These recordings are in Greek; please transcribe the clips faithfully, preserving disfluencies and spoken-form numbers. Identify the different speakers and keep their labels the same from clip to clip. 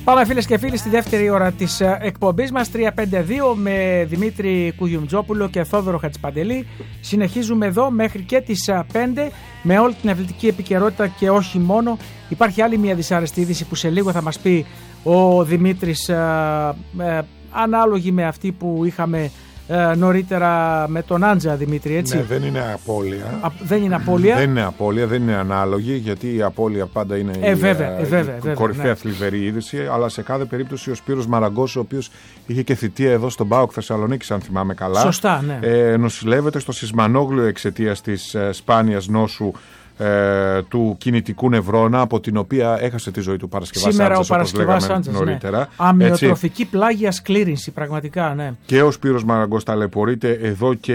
Speaker 1: Πάμε φίλες και φίλοι στη δεύτερη ώρα της εκπομπής μας τρία πέντε δύο με Δημήτρη Κουγιουμτζόπουλο και Θόδωρο Χατζηπαντελή. Συνεχίζουμε εδώ μέχρι και τις πέντε με όλη την αθλητική επικαιρότητα και όχι μόνο. Υπάρχει άλλη μια δυσάρεστη είδηση που σε λίγο θα μας πει ο Δημήτρης, ε, ε, ανάλογη με αυτή που είχαμε Ε, νωρίτερα με τον Άντζα, Δημήτρη, έτσι.
Speaker 2: Ναι, δεν είναι απώλεια.
Speaker 1: Α, δεν είναι απώλεια.
Speaker 2: Δεν είναι απώλεια, δεν είναι ανάλογη, γιατί η απώλεια πάντα είναι
Speaker 1: ε,
Speaker 2: η,
Speaker 1: βέβαια, ε, βέβαια,
Speaker 2: η
Speaker 1: βέβαια,
Speaker 2: κορυφαία
Speaker 1: ναι.
Speaker 2: θλιβερή είδηση. Αλλά σε κάθε περίπτωση ο Σπύρος Μαραγκός, ο οποίος είχε και θητεία εδώ στον ΠΑΟΚ Θεσσαλονίκης, αν θυμάμαι καλά.
Speaker 1: Σωστά, ναι.
Speaker 2: Ε, νοσηλεύεται στο Σισμανόγλιο εξαιτίας της ε, σπάνιας νόσου Ε, του κινητικού νευρώνα, από την οποία έχασε τη ζωή του Παρασκευάς
Speaker 1: Σήμερα
Speaker 2: Άντζας,
Speaker 1: ο Παρασκευάς Άντζας,
Speaker 2: νωρίτερα.
Speaker 1: Ναι. Αμυοτροφική πλάγια σκλήρυνση, πραγματικά, ναι.
Speaker 2: Και ο Σπύρος Μαραγκός ταλαιπωρείται εδώ και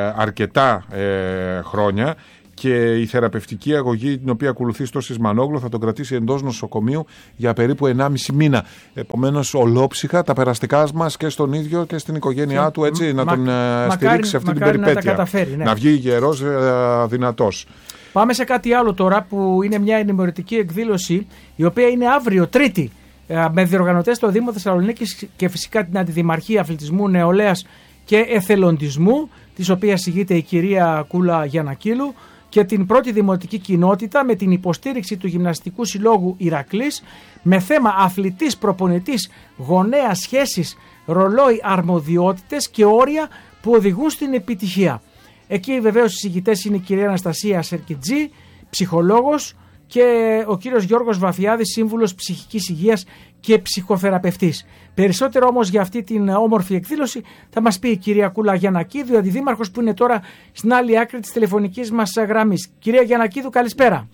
Speaker 2: αρκετά ε, χρόνια, και η θεραπευτική αγωγή την οποία ακολουθεί στο Σισμανόγλιο θα τον κρατήσει εντός νοσοκομείου για περίπου ενάμιση μήνα. Επομένως, ολόψυχα τα περαστικά μας και στον ίδιο και στην οικογένειά του, έτσι, να
Speaker 1: μα,
Speaker 2: τον
Speaker 1: μακάρι,
Speaker 2: στηρίξει σε αυτή την περιπέτεια.
Speaker 1: Να, τα καταφέρει, ναι.
Speaker 2: Να βγει γερός, ε, δυνατός.
Speaker 1: Πάμε σε κάτι άλλο τώρα, που είναι μια ενημερωτική εκδήλωση, η οποία είναι αύριο, Τρίτη, με διοργανωτές το Δήμο Θεσσαλονίκης και φυσικά την Αντιδημαρχία Αθλητισμού, Νεολαίας και Εθελοντισμού, της οποίας ηγείται η κυρία Κούλα Γιαννακίλου, και την πρώτη δημοτική κοινότητα, με την υποστήριξη του Γυμναστικού Συλλόγου Ηρακλής, με θέμα αθλητής, προπονητής, γονέας, σχέσεις, ρολόι, αρμοδιότητες και όρια που οδηγούν στην επιτυχία. Εκεί βεβαίως οι συγγητές είναι η κυρία Αναστασία Σερκιτζή, ψυχολόγος, και ο κύριος Γιώργος Βαθιάδης, σύμβουλος ψυχικής υγείας και ψυχοθεραπευτής. Περισσότερο όμως για αυτή την όμορφη εκδήλωση θα μας πει η κυρία Κούλα Γιαννακίδου, αντιδήμαρχος, που είναι τώρα στην άλλη άκρη της τηλεφωνικής μας γραμμής. Κυρία Γιαννακίδου, καλησπέρα.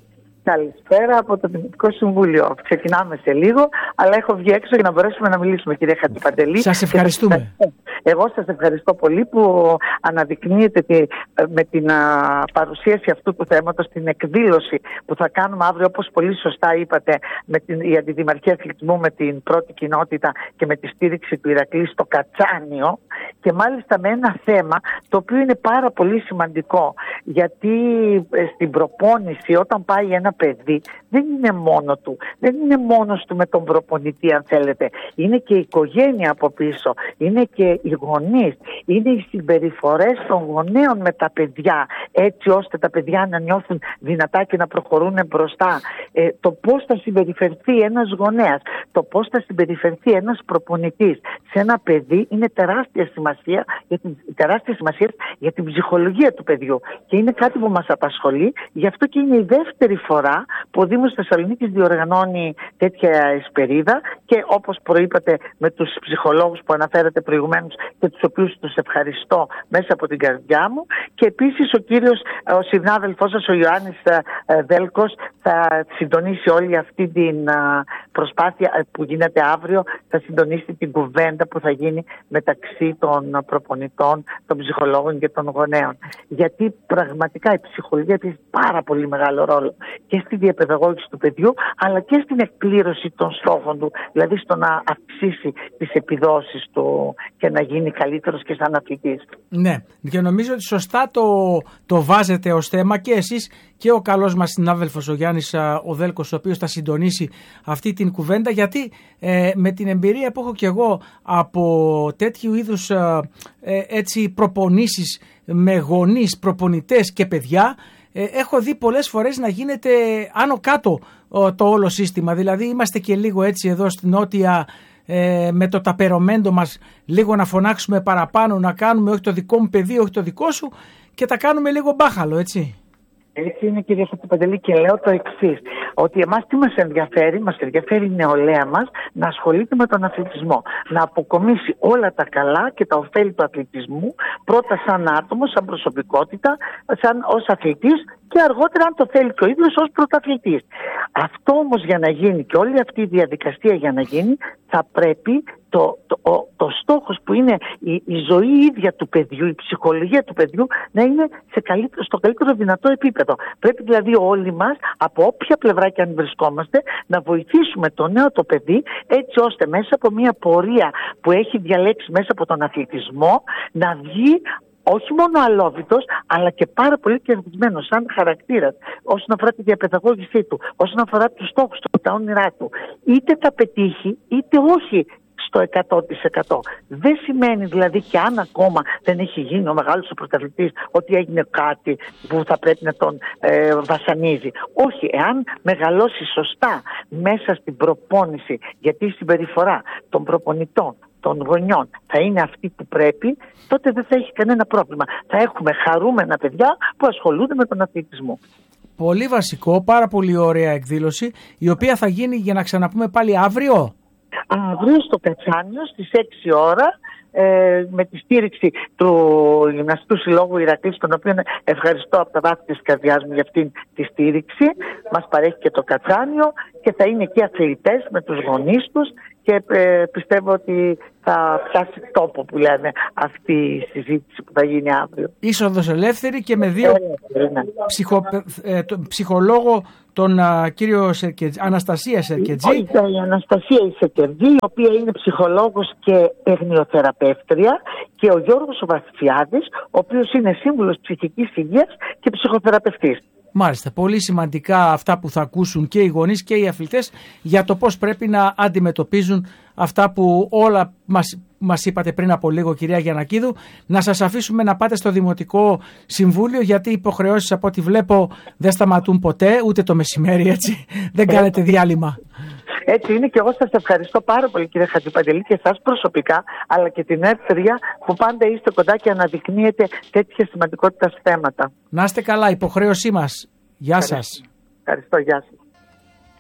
Speaker 3: Καλησπέρα από το Δημοτικό Συμβούλιο. Ξεκινάμε σε λίγο, αλλά έχω βγει έξω για να μπορέσουμε να μιλήσουμε, κυρία Χατζηπαντελή.
Speaker 1: Σας ευχαριστούμε.
Speaker 3: Εγώ σας ευχαριστώ πολύ που αναδεικνύετε τη, με την α, παρουσίαση αυτού του θέματος, την εκδήλωση που θα κάνουμε αύριο, όπως πολύ σωστά είπατε, με την, η Αντιδημαρχία Αθλητισμού, με την πρώτη κοινότητα και με τη στήριξη του Ηρακλή στο Κατσάνιο, και μάλιστα με ένα θέμα το οποίο είναι πάρα πολύ σημαντικό, γιατί ε, στην προπόνηση, όταν πάει ένα παιδί, δεν είναι μόνο του, δεν είναι μόνος του με τον προπονητή, αν θέλετε, είναι και η οικογένεια από πίσω, είναι και οι γονείς, είναι οι συμπεριφορές των γονέων με τα παιδιά, έτσι ώστε τα παιδιά να νιώθουν δυνατά και να προχωρούν μπροστά. Ε, το πώς θα συμπεριφερθεί ένας γονέας, το πώς θα συμπεριφερθεί ένας προπονητής σε ένα παιδί είναι τεράστια σημασία για την, τεράστια σημασία για την ψυχολογία του παιδιού, και είναι κάτι που μας απασχολεί. Γι' αυτό και είναι η δεύτερη φορά που ο Δήμος Θεσσαλονίκης διοργανώνει τέτοια εσπερίδα, και όπως προείπατε, με τους ψυχολόγους που αναφέρατε προηγουμένως και τους οποίους τους ευχαριστώ μέσα από την καρδιά μου, και επίσης ο κύριος, ο συνάδελφός σας, ο Ιωάννης Δέλκος, θα συντονίσει όλη αυτή την προσπάθεια που γίνεται αύριο, θα συντονίσει την κουβέντα που θα γίνει μεταξύ των προπονητών, των ψυχολόγων και των γονέων. Γιατί πραγματικά η ψυχολογία έχει πάρα πολύ μεγάλο ρόλο και στη διαπαιδαγώγηση του παιδιού, αλλά και στην εκπλήρωση των στόχων του, δηλαδή στο να αυξήσει τις επιδόσεις του και να γίνει καλύτερος και σαν αθλητής.
Speaker 1: Ναι, και νομίζω ότι σωστά το, το βάζετε ως θέμα και εσείς και ο καλός μας συνάδελφος ο Γιάννης ο Δέλκος, ο οποίος θα συντονίσει αυτή την κουβέντα, γιατί ε, με την εμπειρία που έχω και εγώ από τέτοιου είδους ε, ε, έτσι προπονήσεις με γονείς, προπονητές και παιδιά, ε, έχω δει πολλές φορές να γίνεται άνω κάτω ε, το όλο σύστημα. Δηλαδή είμαστε και λίγο έτσι εδώ στην νότια, ε, με το ταπερωμέντο μας, λίγο να φωνάξουμε παραπάνω, να κάνουμε όχι το δικό μου παιδί, όχι το δικό σου, και τα κάνουμε λίγο μπάχαλο, έτσι.
Speaker 3: Έτσι είναι, κυρία Χατζηπαντελή, και λέω το εξής, ότι εμάς τι μας ενδιαφέρει, μας ενδιαφέρει η νεολαία μας να ασχολείται με τον αθλητισμό, να αποκομίσει όλα τα καλά και τα ωφέλη του αθλητισμού, πρώτα σαν άτομο, σαν προσωπικότητα, σαν ως αθλητής, και αργότερα, αν το θέλει και ο ίδιος, ως πρωταθλητής. Αυτό όμως για να γίνει, και όλη αυτή η διαδικασία για να γίνει, θα πρέπει το, το, το, το στόχος που είναι η, η ζωή ίδια του παιδιού, η ψυχολογία του παιδιού, να είναι σε καλύτερο, στο καλύτερο δυνατό επίπεδο. Πρέπει δηλαδή όλοι μας, από όποια πλευρά και αν βρισκόμαστε, να βοηθήσουμε το νέο το παιδί, έτσι ώστε μέσα από μια πορεία που έχει διαλέξει μέσα από τον αθλητισμό, να βγει όχι μόνο αλόβητος, αλλά και πάρα πολύ κερδισμένος σαν χαρακτήρας, όσον αφορά τη διαπαιδαγώγησή του, όσον αφορά τους στόχους του, τα όνειρά του. Είτε τα πετύχει, είτε όχι στο εκατό τοις εκατό. Δεν σημαίνει δηλαδή και αν ακόμα δεν έχει γίνει ο μεγάλος ο πρωταθλητής ότι έγινε κάτι που θα πρέπει να τον ε, βασανίζει. Όχι, εάν μεγαλώσει σωστά μέσα στην προπόνηση, γιατί η συμπεριφορά των προπονητών, των γονιών θα είναι αυτή που πρέπει, τότε δεν θα έχει κανένα πρόβλημα. Θα έχουμε χαρούμενα παιδιά που ασχολούνται με τον αθλητισμό.
Speaker 1: Πολύ βασικό, πάρα πολύ ωραία εκδήλωση, η οποία θα γίνει, για να ξαναπούμε πάλι, αύριο.
Speaker 3: Αύριο στο Κατσάνιο στις έξι ώρα, ε, με τη στήριξη του Γυμναστικού Συλλόγου Ηρακλής, τον οποίο ευχαριστώ από τα βάθη της καρδιάς μου για αυτήν τη στήριξη. Μας παρέχει και το Κατσάνιο και θα είναι και αθλητές με τους γονείς τους και ε, πιστεύω ότι θα πιάσει τόπο, που λένε, αυτή η συζήτηση που θα γίνει αύριο.
Speaker 1: Είσοδος ελεύθερη και με δύο
Speaker 3: ναι.
Speaker 1: ψυχο, ε, το, ψυχολόγο, τον α, κύριο Σερκετζή, Αναστασία Σερκετζή.
Speaker 3: Όχι, η Αναστασία η Σερκετζή, η οποία είναι ψυχολόγος και παιγνιοθεραπεύτρια, και ο Γιώργος ο Βασιάδης, ο οποίος είναι σύμβουλος ψυχικής υγείας και ψυχοθεραπευτής.
Speaker 1: Μάλιστα, πολύ σημαντικά αυτά που θα ακούσουν και οι γονείς και οι αθλητές για το πώς πρέπει να αντιμετωπίζουν αυτά που όλα μας, μας είπατε πριν από λίγο, κυρία Γιαννακίδου. Να σας αφήσουμε να πάτε στο Δημοτικό Συμβούλιο, γιατί οι υποχρεώσεις από ό,τι βλέπω δεν σταματούν ποτέ, ούτε το μεσημέρι, έτσι. Δεν κάνετε διάλειμμα.
Speaker 3: Έτσι είναι, και εγώ σας ευχαριστώ πάρα πολύ, κύριε Χατζηπαντελή, και εσάς προσωπικά, αλλά και την Εύθρια που πάντα είστε κοντά και αναδεικνύετε τέτοια σημαντικότητα θέματα.
Speaker 1: Να είστε καλά, υποχρέωσή μας. Γεια σας.
Speaker 3: Ευχαριστώ, γεια σας.